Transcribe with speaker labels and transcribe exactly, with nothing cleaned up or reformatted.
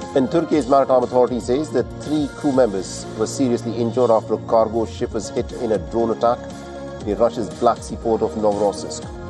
Speaker 1: And Turkey's maritime authority says that three crew members were seriously injured after a cargo ship was hit in a drone attack in Russia's Black Sea port of Novorossiysk.